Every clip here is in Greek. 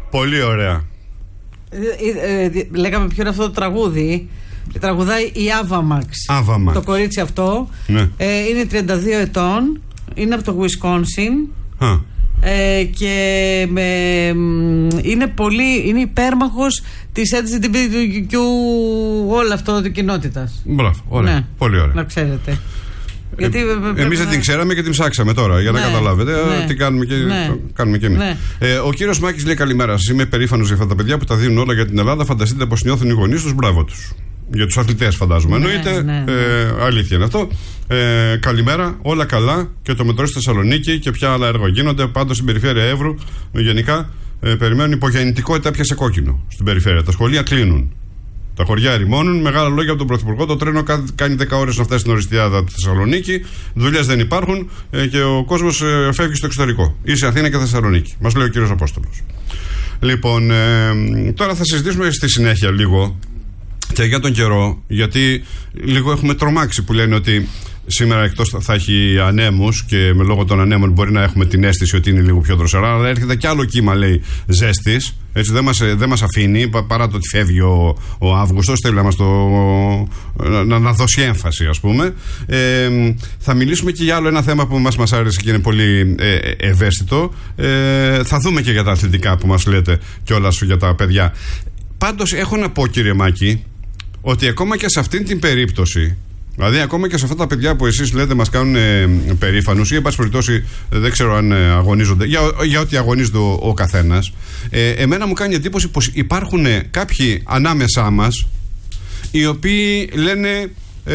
Πολύ ωραία. Λέγαμε ποιο είναι αυτό το τραγούδι. Τραγουδάει η Ava Max. Το κορίτσι αυτό, ναι. Είναι 32 ετών. Είναι από το Wisconsin. Και είναι υπέρμαχος της LGBTQ όλα αυτό της κοινότητας. Μπράβο, ωραία. Ναι. Πολύ ωραία. Να ξέρετε. Εμείς δεν την ξέραμε και την ψάξαμε τώρα για να καταλάβετε τι κάνουμε και, κάνουμε και εμείς. Ο κύριος Μάκης λέει: καλημέρα σας. Είμαι περήφανος για αυτά τα παιδιά που τα δίνουν όλα για την Ελλάδα. Φανταστείτε πως νιώθουν οι γονείς τους. Μπράβο τους. Για τους αθλητές, φαντάζομαι. Εννοείται. Αλήθεια είναι αυτό. Καλημέρα, όλα καλά. Και το μετρό στη Θεσσαλονίκη και ποια άλλα έργα γίνονται. Πάντως στην περιφέρεια Εύρου, γενικά, περιμένουν υπογεννητικότητα πια σε κόκκινο στην περιφέρεια. Τα σχολεία κλείνουν. Τα χωριά ερημώνουν. Μεγάλα λόγια από τον Πρωθυπουργό. Το τρένο κάνει 10 ώρες να φτάσει στην Οριστιάδα τη Θεσσαλονίκη. Δουλειές δεν υπάρχουν και ο κόσμος φεύγει στο εξωτερικό. Ή σε Αθήνα και Θεσσαλονίκη. Μας λέει ο κύριος Απόστολος. Λοιπόν, τώρα θα συζητήσουμε στη συνέχεια λίγο και για τον καιρό, γιατί λίγο έχουμε τρομάξει που λένε ότι σήμερα εκτός θα έχει ανέμους και με λόγω των ανέμων μπορεί να έχουμε την αίσθηση ότι είναι λίγο πιο δροσερά, αλλά έρχεται κι άλλο κύμα, λέει, ζέστης. Έτσι δεν μας αφήνει, παρά το ότι φεύγει ο Αύγουστος, θέλει να μας να δώσει έμφαση, ας πούμε. Θα μιλήσουμε και για άλλο ένα θέμα που μας άρεσε και είναι πολύ ευαίσθητο. Θα δούμε και για τα αθλητικά που μας λέτε κιόλας για τα παιδιά. Πάντως έχω να πω, κύριε Μάκη, ότι ακόμα και σε αυτήν την περίπτωση, δηλαδή ακόμα και σε αυτά τα παιδιά που εσείς λέτε μας κάνουν περήφανους ή εν πάση περιπτώσει δεν ξέρω αν αγωνίζονται, για ό,τι αγωνίζεται ο καθένας, εμένα μου κάνει εντύπωση πως υπάρχουν κάποιοι ανάμεσά μας οι οποίοι λένε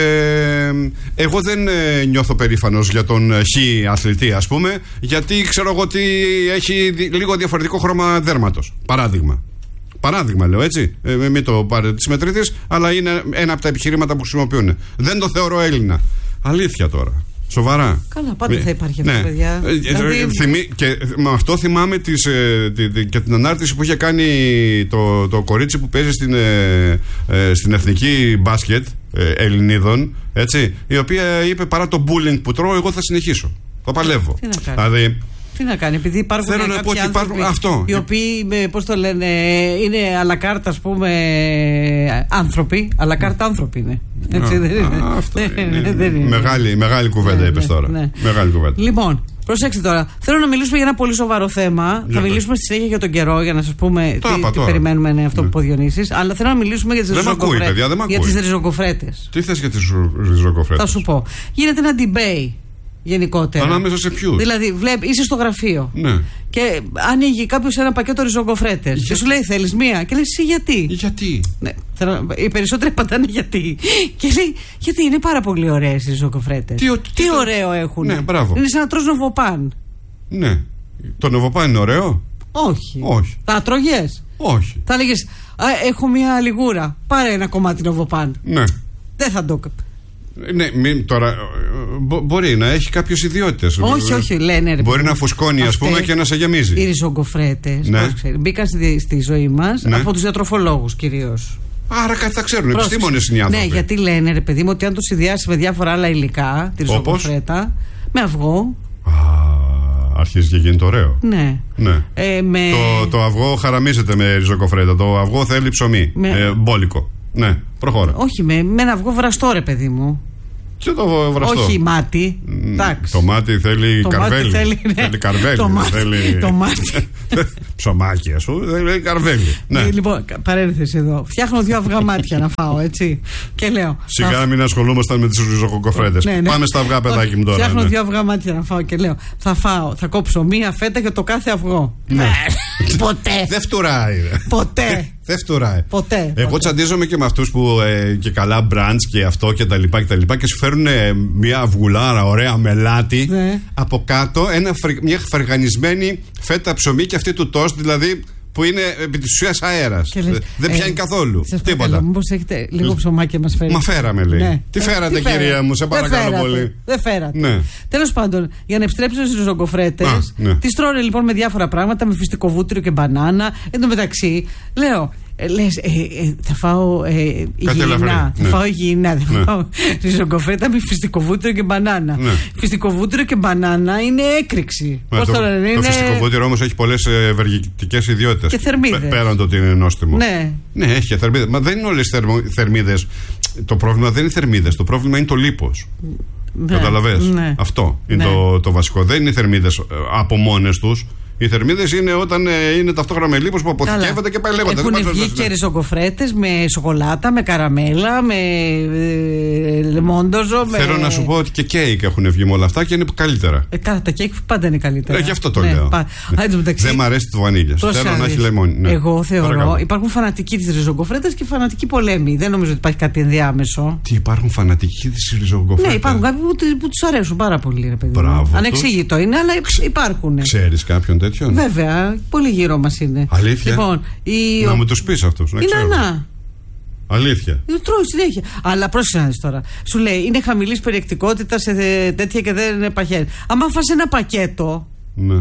εγώ δεν νιώθω περήφανος για τον χ αθλητή, ας πούμε, γιατί ξέρω εγώ ότι έχει λίγο διαφορετικό χρώμα δέρματος, Παράδειγμα λέω, έτσι. Μην το πάρετε της μετρήτης, αλλά είναι ένα από τα επιχειρήματα που χρησιμοποιούν. Δεν το θεωρώ Έλληνα. Αλήθεια τώρα. Σοβαρά. Καλά, πάντα θα υπάρχει αυτό, παιδιά. Και με αυτό θυμάμαι και την ανάρτηση που είχε κάνει το κορίτσι που παίζει στην εθνική μπάσκετ Ελληνίδων, έτσι, η οποία είπε: παρά το bullying που τρώω, εγώ θα συνεχίσω. Το παλεύω. Τι να κάνει, επειδή υπάρχουν κάποιοι άνθρωποι οι οποίοι, πώς το λένε, είναι αλακάρτα, ας πούμε, άνθρωποι. Αλακάρτα άνθρωποι είναι. Έτσι δεν είναι? Αυτό είναι. Μεγάλη κουβέντα είπες τώρα. Μεγάλη κουβέντα. Λοιπόν, προσέξτε τώρα. Θέλω να μιλήσουμε για ένα πολύ σοβαρό θέμα. Θα μιλήσουμε στη συνέχεια για τον καιρό, για να σας πούμε τι περιμένουμε, αυτό που είπε ο Διονύσης. Αλλά θέλω να μιλήσουμε για τις ριζοκοφρέτες. Τι θες για τις ριζοκοφρέτες? Θα σου πω. Γίνεται ένα debate. Γενικότερα. Ανάμεσα σε ποιους? Δηλαδή, είσαι στο γραφείο. Ναι. Και ανοίγει κάποιος ένα πακέτο ριζοκοφρέτες. Και σου λέει: θέλεις μία? Και λέει: εσύ γιατί? Γιατί? Ναι, οι περισσότεροι πατάνε γιατί. Και λέει: γιατί είναι πάρα πολύ ωραίες οι ριζοκοφρέτες. Τι ωραίο έχουν. Ναι, μπράβο. Είναι σαν να τρως νοβοπάν. Ναι. Το νοβοπάν είναι ωραίο? Όχι. Θα τρώγες? Όχι. Θα έλεγες: έχω μία λιγούρα. Πάρε ένα κομμάτι νοβοπάν. Ναι. Δεν θα το. Ναι, τώρα μπορεί να έχει κάποιες ιδιότητες. Όχι, λένε. Μπορεί να φουσκώνει, ας πούμε, και να σε γεμίζει. Οι ριζογκοφρέτες μπήκαν στη ζωή μας από τους διατροφολόγους κυρίως. Άρα κάτι θα ξέρουν, επιστήμονες είναι οι άνθρωποι. Ναι, γιατί λένε, ρε παιδί μου, ότι αν το συνδυάσει με διάφορα άλλα υλικά, τη ριζογκοφρέτα, με αυγό. Αρχίζει και γίνεται ωραίο. Ναι. Το αυγό χαραμίζεται με ριζοκοφρέτα. Το αυγό θέλει ψωμί. Μπόλικο. Ναι, προχώρα. Όχι, με ένα αυγό βραστό, ρε παιδί μου. Και το βραστό. Όχι μάτι. Το μάτι θέλει καρβέλι. Θέλει καρβέλι. Το μάτι. Ψωμάκι, ας πούμε. Θέλει καρβέλι. Λοιπόν, παρένθεση εδώ. Φτιάχνω 2 αυγά μάτια να φάω, έτσι. Και λέω: σιγά μην ασχολούμασταν με τις ριζοκοφρέτες. Πάμε στα αυγά, παιδάκι μου τώρα. Φτιάχνω 2 αυγά μάτια να φάω και λέω: θα κόψω μία φέτα για το κάθε αυγό. Ποτέ. Δεν φτουράει. Ποτέ. Δεν φτουράει. Ποτέ. Εγώ τσαντίζομαι και με αυτούς που και καλά μπραντς και αυτό και τα λοιπά και σου φέρουν μια αυγουλάρα ωραία με λάτι. Από κάτω μια φαργανισμένη φέτα ψωμί και αυτή του τόστ, δηλαδή, που είναι επί της ουσίας αέρας. Δεν πιάνει καθόλου. Τίποτα. Μήπως έχετε λίγο ψωμάκι να μας φέρετε? Μα φέραμε, λέει. Ναι. Τι φέρατε, κυρία μου, σε παρακαλώ πολύ. Δεν φέρατε. Ναι. Τέλος πάντων, για να επιστρέψω στις ριζογκοφρέτες, τις τρώνε λοιπόν με διάφορα πράγματα, με φυστικό βούτυρο και μπανάνα. Εν τω μεταξύ, λέω, Λες, θα φάω υγιεινά. Θα φάω υγιεινά. Θα φάω ριζογκοφρέτα με φιστικοβούτυρο και μπανάνα. Φιστικοβούτυρο και μπανάνα είναι έκρηξη. Το φιστικοβούτυρο όμως έχει πολλές ευεργετικές ιδιότητες. Και θερμίδες. Πέραν το ότι είναι νόστιμο. Ναι, έχει και θερμίδες. Μα δεν είναι όλες οι θερμίδες. Το πρόβλημα δεν είναι οι θερμίδες. Το πρόβλημα είναι το λίπος. Καταλαβες. Αυτό είναι το βασικό. Δεν είναι οι θερμίδες από μόνες τους. Οι θερμίδες είναι όταν είναι ταυτόχρονα με λίπος που αποθηκεύεται και πάει λέγοντας. Έχουν βγει και ριζογκοφρέτες με σοκολάτα, με καραμέλα, με λεμόντοζο. Θέλω να σου πω ότι και κέικ έχουν βγει με όλα αυτά και είναι καλύτερα. Τα κέικ πάντα είναι καλύτερα. Γι' αυτό το λέω. Δεν μ' αρέσει το βανίλια. Θέλω να έχει λεμόνι. Εγώ θεωρώ υπάρχουν φανατικοί της ριζογκοφρέτας και φανατικοί πολέμοι. Δεν νομίζω ότι υπάρχει κάτι ενδιάμεσο. Τι υπάρχουν φανατικοί της ριζογκοφρέτας? Ναι, υπάρχουν κάποιοι που τους αρέσουν πάρα πολύ, ρε παιδί. Ανεξήγητο είναι, αλλά υπάρχουν. Ξέρεις κάποιον τέτοιο? Βέβαια, πολύ γύρω μας είναι. Αλήθεια. Λοιπόν, να μου τους πεις αυτούς. Είναι αλήθεια. Τρώει συνέχεια. Αλλά πρόσεξε να δεις τώρα. Σου λέει είναι χαμηλής περιεκτικότητας σε τέτοια και δεν παχαίνει. Αν φας ένα πακέτο. Ναι.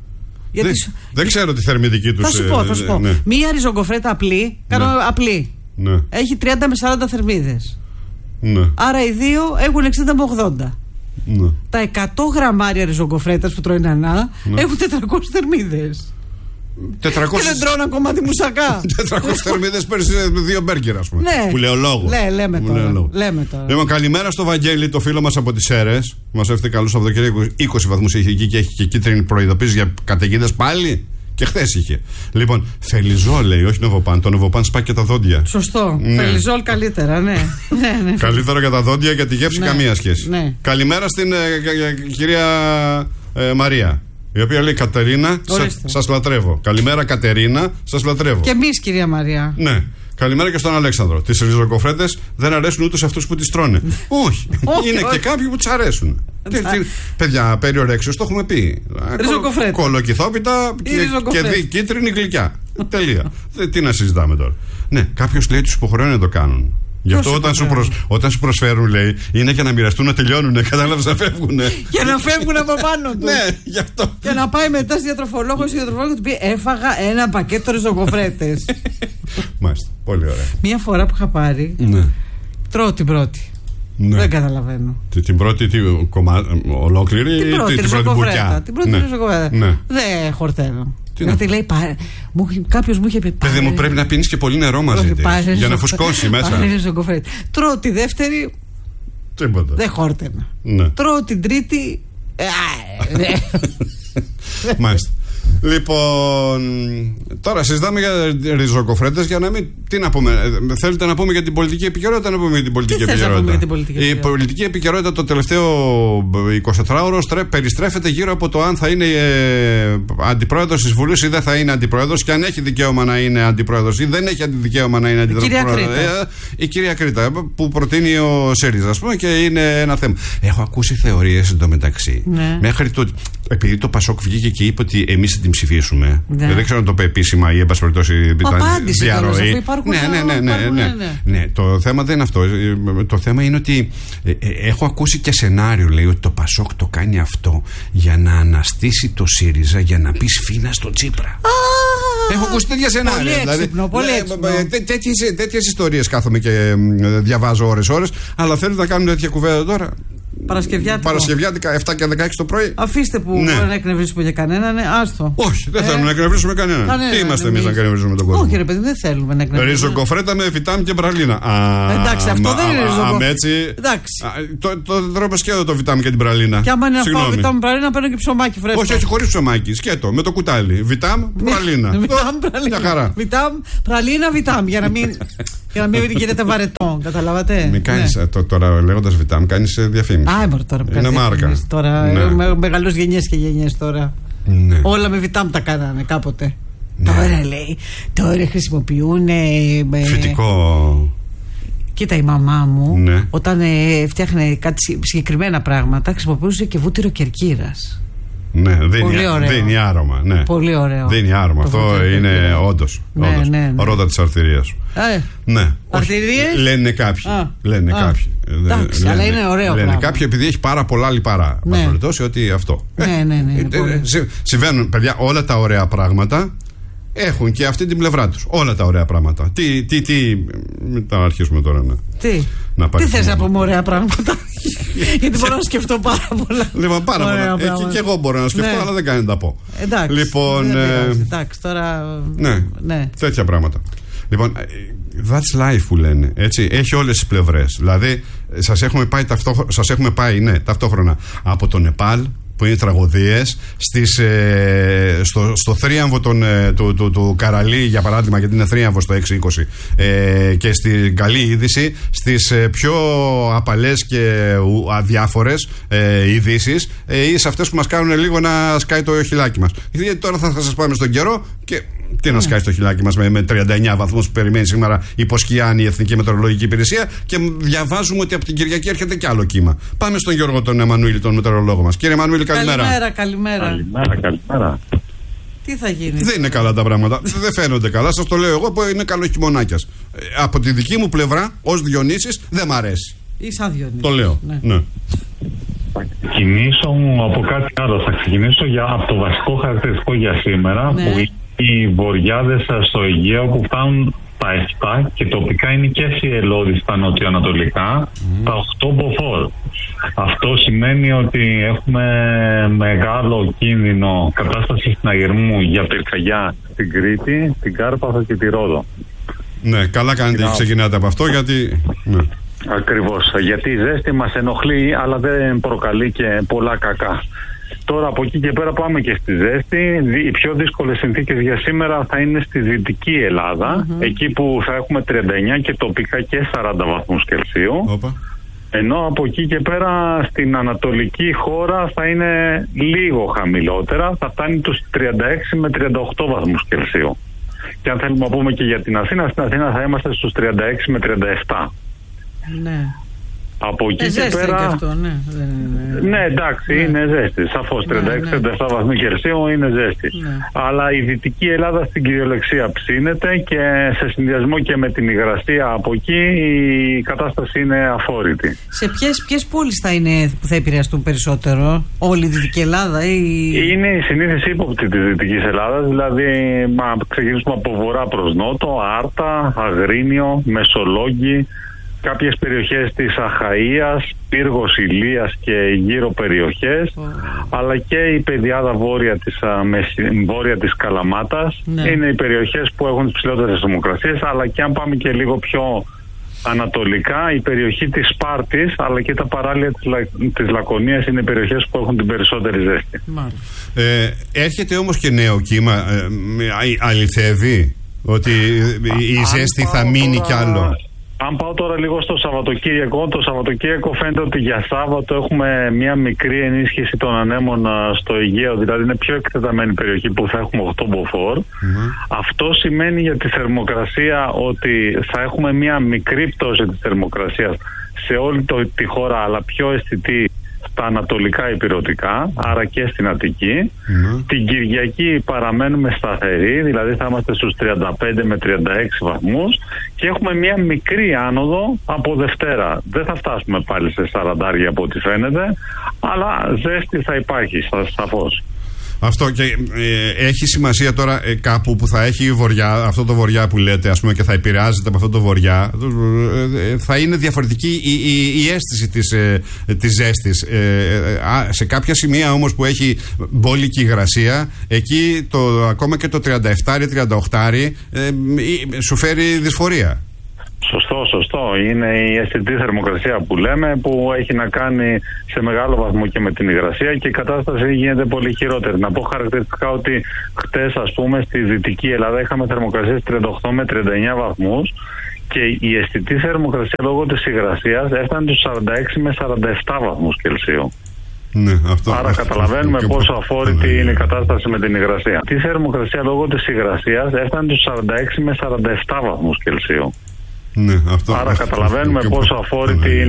Δεν ξέρω τη θερμιδική τους. Θα σου πω. Ναι. Μία ριζογκοφρέτα απλή. Κάνω απλή. Ναι. Έχει 30 με 40 θερμίδες. Ναι. Άρα οι δύο έχουν 60 με 80. Ναι. Τα 100 γραμμάρια ριζογκοφρέτας που τρώει νανά έχουν 400 θερμίδες. 400... Και δεν τρώω ένα κομμάτι μουσακά. 400 θερμίδες παίρνει 2 μπέργκερ, ας πούμε. Ναι. Που λέω λόγο. Λέμε τώρα. Λοιπόν, καλημέρα στο Βαγγέλη, το φίλο μας από τις Σέρρες. Μας έφερε καλό Σαββατοκύριακο. 20 βαθμούς έχει εκεί και έχει και κίτρινη προειδοποίηση για καταιγίδες πάλι. Και χθες είχε. Λοιπόν, Φελιζόλ λέει, όχι Νοβοπάν. Το Νοβοπάν σπάει και τα δόντια. Σωστό. Φελιζόλ καλύτερα, ναι. Καλύτερα για τα δόντια, για τη γεύση καμία σχέση. Καλημέρα στην κυρία Μαρία. Η οποία λέει Κατερίνα, σας λατρεύω. Καλημέρα Κατερίνα, σας λατρεύω. Και εμείς κυρία Μαρία. Ναι. Καλημέρα και στον Αλέξανδρο. Τις ριζογκοφρέτες δεν αρέσουν ούτε σε αυτούς που τις τρώνε. Όχι. Είναι και κάποιοι που τις αρέσουν. Παιδιά, περιορέξεως το έχουμε πει. Κολοκυθόπιτα και κίτρινη γλυκιά. Τελεία. Τι να συζητάμε τώρα. Ναι, κάποιος λέει τους υποχρεώνει να το κάνουν. Γι' αυτό όταν σου προσφέρουν, λέει, είναι για να μοιραστούν, να τελειώνουν. Κατάλαβες, να φεύγουν. Για να φεύγουν από πάνω του. Ναι, γι' αυτό. Και να πάει μετά στη διατροφολόγο και του πει: έφαγα ένα πακέτο ριζογκοφρέτες. Μάλιστα. Πολύ ωραία. Μία φορά που είχα πάρει. Τρώω την πρώτη. Ναι. Δεν καταλαβαίνω. Την πρώτη ολόκληρη την πρώτη ριζογκοφρέτα. Την πρώτη ριζογκοφρέτα. Δεν χορταίνω. Γιατί λέει, κάποιος μου είχε πει. Παιδί μου, πρέπει να πίνεις και πολύ νερό μαζί της, για να φουσκώσει μέσα. Τρώω τη δεύτερη. Τίποτα. Δεν χόρτενα. Τρώω την τρίτη. Μάλιστα. Λοιπόν, τώρα συζητάμε για ριζογκοφρέτες για να μην. Τι να πούμε, θέλετε να πούμε για την πολιτική επικαιρότητα, να πούμε για την πολιτική επικαιρότητα. Η πολιτική επικαιρότητα το τελευταίο 24ωρο περιστρέφεται γύρω από το αν θα είναι αντιπρόεδρος της Βουλής ή δεν θα είναι αντιπρόεδρος και αν έχει δικαίωμα να είναι αντιπρόεδρος ή δεν έχει δικαίωμα να είναι αντιπρόεδρος. Η κυρία Κρήτα που προτείνει ο ΣΥΡΙΖΑ, ας πούμε, και είναι ένα θέμα. Έχω ακούσει θεωρίες εντωμεταξύ. Μέχρι το. Επειδή το Πασόκ βγήκε και είπε ότι εμείς την ψηφίσουμε. Δεν ξέρω αν το είπε επίσημα ή εν πάση περιπτώσει διαρροή. Ναι, το θέμα δεν είναι αυτό. Το θέμα είναι ότι έχω ακούσει και σενάριο, λέει, ότι το Πασόκ το κάνει αυτό για να αναστήσει το ΣΥΡΙΖΑ, για να πει σφίνα στο Τσίπρα. Έχω ακούσει τέτοια σενάρια. Τέτοιες ιστορίες κάθομαι και διαβάζω ώρες. Αλλά θέλετε να κάνουμε τέτοια κουβέντα τώρα? Παρασκευιάτικα 7 και 16 το πρωί. Αφήστε που δεν εκνευρίσουμε για κανέναν, άστο. Όχι, δεν θέλουμε να εκνευρίσουμε κανέναν. Τι είμαστε εμείς να εκνευρίσουμε τον κόσμο? Όχι, ρε παιδί, δεν θέλουμε να εκνευρίσουμε. Ριζογκοφρέτα με βιτάμ και πραλίνα. Εντάξει, αυτό δεν είναι ριζογκοφρέτα. Εντάξει. Το τρώμε σκέτο το βιτάμ και την πραλίνα. Και άμα είναι να φάω βιτάμ πραλίνα, παίρνω και ψωμάκι φρέσκο. Όχι, χωρίς ψωμάκι. Σκέτο με το κουτάλι. Βιτάμ, πραλίνα. Βιτάμ, πραλίνα, βιτάμ. Για να μην γίνεται βαρετό. Καταλάβατε. Μην κάνει τώρα λέγοντας βιτάμ, κάνει διαφήμιση. Τώρα είναι μάρκα. Τώρα μεγαλούς γενιές και γενιές τώρα. Όλα με βιτάμ τα κάνανε κάποτε. Τώρα λέει, τώρα χρησιμοποιούν φυτικό. Κοίτα, η μαμά μου όταν φτιάχνε κάτι συγκεκριμένα πράγματα χρησιμοποιούσε και βούτυρο κερκύρας. Ναι, δίνει άρωμα. Ναι. Πολύ ωραίο. Δίνει άρωμα. Αυτό είναι όντως. Ρώτα της αρτηρίας. Ναι. Αρτηρίες. Λένε κάποιοι. Εντάξει, αλλά είναι ωραίο. Λένε κάποιοι επειδή έχει πάρα πολλά λιπαρά. Μας ρωτώσει ότι αυτό. Ναι. Συμβαίνουν, παιδιά, όλα τα ωραία πράγματα έχουν και αυτή την πλευρά τους. Όλα τα ωραία πράγματα. Μην τα αρχίσουμε τώρα Τι θες να πούμε ωραία πράγματα? Γιατί μπορώ να σκεφτώ πάρα πολλά. Λοιπόν, πάρα πολλά. Και εγώ μπορώ να σκεφτώ, αλλά δεν κάνει να τα πω. Λοιπόν, εντάξει, τώρα. Ναι, τέτοια πράγματα. Λοιπόν, that's life που λένε. Έτσι, έχει όλες τις πλευρές. Δηλαδή, σας έχουμε πάει ταυτόχρονα από το Νεπάλ, που είναι τραγωδίες, στο θρίαμβο του Καραλί, για παράδειγμα, γιατί είναι θρίαμβο στο 620, και στην καλή είδηση, στις πιο απαλές και αδιάφορες ειδήσεις, ή σε αυτές που μας κάνουν λίγο να σκάει το χιλάκι μας. Γιατί τώρα θα σας πάμε στον καιρό και τι να σκάει στο χιλάκι μας με 39 βαθμούς που περιμένει σήμερα υποσκιάνει η Εθνική Μετεωρολογική Υπηρεσία, και διαβάζουμε ότι από την Κυριακή έρχεται κι άλλο κύμα. Πάμε στον Γιώργο τον Εμμανουήλ, τον μετεωρολόγο μας. Κύριε Εμμανουήλ, καλημέρα. Καλημέρα. Τι θα γίνει? Δεν είναι καλά τα πράγματα. Δεν φαίνονται καλά. Σας το λέω εγώ που είναι καλό χειμωνάκιας. Από τη δική μου πλευρά, ως Διονύσης, δεν μ' αρέσει. Ή σαν Διονύσης. Το λέω. Ναι. Θα ξεκινήσω από κάτι άλλο. Θα ξεκινήσω από το βασικό χαρακτηριστικό για σήμερα, που είναι οι βοριάδες στο Αιγαίο που φτάνουν τα 7 και τοπικά είναι και Σιελώδη στα νοτιοανατολικά, τα 8 μποφόρ. Αυτό σημαίνει ότι έχουμε μεγάλο κίνδυνο κατάσταση συναγερμού για πυρκαγιά στην Κρήτη, την Κάρπαθο και τη Ρόδο. Ναι, καλά κάνετε και ξεκινάτε από αυτό, γιατί... Ναι. Ακριβώς, γιατί η ζέστη μας ενοχλεί, αλλά δεν προκαλεί και πολλά κακά. Τώρα από εκεί και πέρα πάμε και στη ζέστη. Οι πιο δύσκολες συνθήκες για σήμερα θα είναι στη Δυτική Ελλάδα, εκεί που θα έχουμε 39 και τοπικά και 40 βαθμούς Κελσίου. Ενώ από εκεί και πέρα στην ανατολική χώρα θα είναι λίγο χαμηλότερα, θα φτάνει τους 36 με 38 βαθμούς Κελσίου. Και αν θέλουμε να πούμε και για την Αθήνα, στην Αθήνα θα είμαστε στους 36 με 37. Ναι. Από εκεί και πέρα. Και αυτό, ναι, εντάξει, είναι ζέστη. Σαφώς 36-37 βαθμοί Κελσίου είναι ζέστη. Αλλά η Δυτική Ελλάδα στην κυριολεξία ψήνεται, και σε συνδυασμό και με την υγρασία από εκεί η κατάσταση είναι αφόρητη. Σε ποιες πόλεις θα είναι που θα επηρεαστούν περισσότερο? Όλη η Δυτική Ελλάδα είναι η συνήθιση ύποπτη της Δυτικής Ελλάδας. Δηλαδή, ξεκινήσουμε από βορρά προς νότο, Άρτα, Αγρίνιο, Μεσολόγγι, κάποιες περιοχές της Αχαΐας, Πύργος, Ηλίας και γύρω περιοχές, αλλά και η πεδιάδα βόρεια της Καλαμάτας. Είναι οι περιοχές που έχουν τις ψηλότερες θερμοκρασίες, αλλά και αν πάμε και λίγο πιο ανατολικά, η περιοχή της Σπάρτης, αλλά και τα παράλια της Λακωνίας είναι οι περιοχές που έχουν την περισσότερη ζέστη. Έρχεται όμως και νέο κύμα. Αληθεύει ότι η ζέστη θα μείνει κι άλλο? Αν πάω τώρα λίγο στο Σαββατοκύριακο, το Σαββατοκύριακο φαίνεται ότι για Σάββατο έχουμε μια μικρή ενίσχυση των ανέμων στο Αιγαίο, δηλαδή είναι πιο εκτεταμένη περιοχή που θα έχουμε 8 μποφόρ. Αυτό σημαίνει για τη θερμοκρασία ότι θα έχουμε μια μικρή πτώση της θερμοκρασίας σε όλη τη χώρα, αλλά πιο αισθητή στα ανατολικά ηπειρωτικά, άρα και στην Αττική. Την Κυριακή παραμένουμε σταθεροί, δηλαδή θα είμαστε στους 35 με 36 βαθμούς, και έχουμε μια μικρή άνοδο από Δευτέρα. Δεν θα φτάσουμε πάλι σε 40 από ό,τι φαίνεται, αλλά ζέστη θα υπάρχει σαφώς. Αυτό, και έχει σημασία τώρα κάπου που θα έχει βοριά, αυτό το βοριά που λέτε, ας πούμε, και θα επηρεάζεται από αυτό το βοριά, θα είναι διαφορετική η αίσθηση της ζέστης. Σε κάποια σημεία όμως που έχει μπόλικη υγρασία, εκεί ακόμα και το 37-38 σου φέρει δυσφορία. Σωστό. Είναι η αισθητή θερμοκρασία που λέμε, που έχει να κάνει σε μεγάλο βαθμό και με την υγρασία, και η κατάσταση γίνεται πολύ χειρότερη. Να πω χαρακτηριστικά ότι χτες, ας πούμε, στη Δυτική Ελλάδα είχαμε θερμοκρασίες 38 με 39 βαθμούς, και η αισθητή θερμοκρασία λόγω της υγρασίας έφτανε τους 46 με 47 βαθμούς Κελσίου. Άρα καταλαβαίνουμε πόσο αφόρητη είναι η κατάσταση με την υγρασία. Η θερμοκρασία λόγω της υγρασίας έφτανε τους 46 με 47 βαθμούς Κελσίου. Άρα καταλαβαίνουμε πόσο αφόρητη είναι